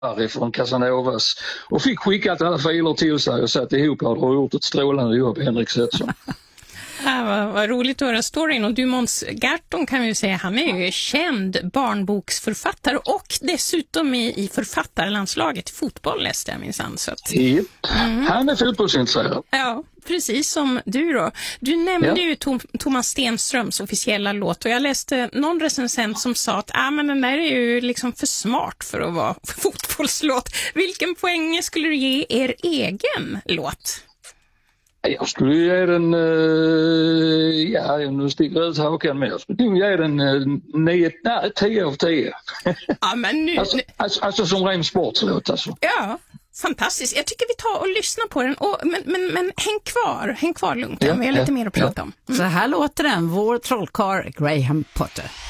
från Casanovas och fick skickat alla filer till sig och satt ihop och har gjort ett strålande jobb, Henrik Setson. Ja, vad roligt att höra storyn. Och du, Måns Garton, kan vi ju säga, han är ju känd barnboksförfattare och dessutom i författarlandslaget i fotboll, läste jag minsann. Han är fotbollsintresserad. Ja, precis som du då. Du nämnde ju Thomas Stenströms officiella låt och jag läste någon recensent som sa att men den där är ju liksom för smart för att vara fotbollslåt. Vilken poäng skulle du ge er egen låt? Jag skulle ge den, nu sticker jag ut hakan med. Jag skulle ge den 10 av 10. Ja, men nu... Alltså som ren sportslåt alltså. Ja, fantastiskt. Jag tycker vi tar och lyssnar på den. Men häng kvar lugnt. Vi har lite mer att prata om. Så här låter den, vår trollkarl Graham Potter.